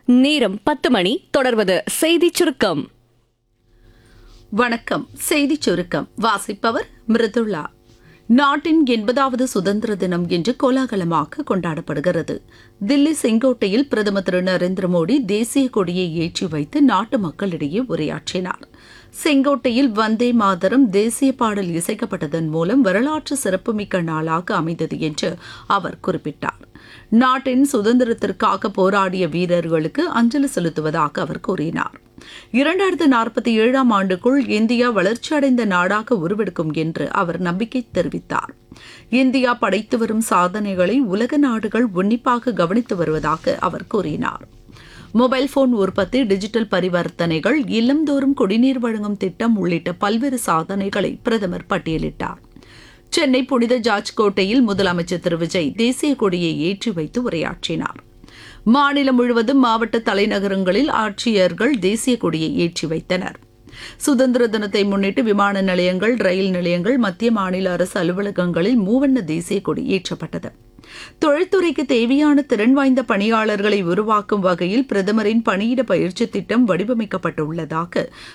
நேரம் 10 மணி. தொடர்வது செய்திச் சுருக்கம். வணக்கம். செய்திச் சுருக்கம் வாசிப்பவர் மிருதுளா. நாட்டின் 80வது சுதந்திர தினம் இன்று கோலாகலமாக கொண்டாடப்படுகிறது. தில்லி செங்கோட்டையில் பிரதமர் திரு நரேந்திர மோடி தேசிய கொடியை ஏற்றி வைத்து நாட்டு மக்களிடையே உரையாற்றினார். செங்கோட்டையில் வந்தே மாதரம் தேசிய பாடல் இசைக்கப்பட்டதன் மூலம் வரலாற்று சிறப்புமிக்க நாளாக அமைந்தது என்று அவர் குறிப்பிட்டார். நாட்டின் சுதந்திரத்திற்காக போராடிய வீரர்களுக்கு அஞ்சலி செலுத்துவதாக அவர் கூறினார். 2047ஆம் ஆண்டுக்குள் இந்தியா வளர்ச்சியடைந்த நாடாக உருவெடுக்கும் என்று அவர் நம்பிக்கை தெரிவித்தார். இந்தியா படைத்து வரும் சாதனைகளை உலக நாடுகள் உன்னிப்பாக கவனித்து வருவதாக அவர் கூறினார். மொபைல் போன் உற்பத்தி, டிஜிட்டல் பரிவர்த்தனைகள், இல்லந்தோறும் குடிநீர் வழங்கும் திட்டம் உள்ளிட்ட பல்வேறு சாதனைகளை பிரதமர் பட்டியலிட்டார். சென்னை புனித ஜார்ஜ் கோட்டையில் முதலமைச்சர் திரு விஜய் தேசிய கொடியை ஏற்றி வைத்து உரையாற்றினார். மாநிலம் முழுவதும் மாவட்ட தலைநகரங்களில் ஆட்சியர்கள் தேசிய கொடியை ஏற்றி வைத்தனர். சுதந்திர தினத்தை முன்னிட்டு விமான நிலையங்கள், ரயில் நிலையங்கள், மத்திய மாநில அரசு அலுவலகங்களில் மூவண்ண தேசிய கொடி ஏற்றப்பட்டது. தொழில்துறைக்கு தேவையான திறன் வாய்ந்த பணியாளர்களை உருவாக்கும் வகையில் பிரதமரின் பணியிட பயிற்சி திட்டம் வடிவமைக்கப்பட்டுள்ளதாக